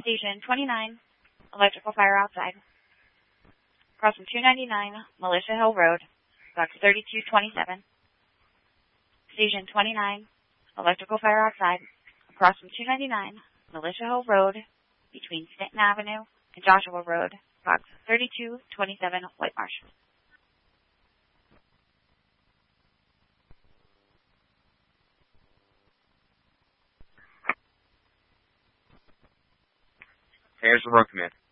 Station 29, electrical fire outside. Across from 299 Militia Hill Road, box 3227. Station 29, electrical fire outside. Across from 299 Militia Hill Road, between Stanton Avenue and Joshua Road, box 3227, White Marsh. Here's the road command.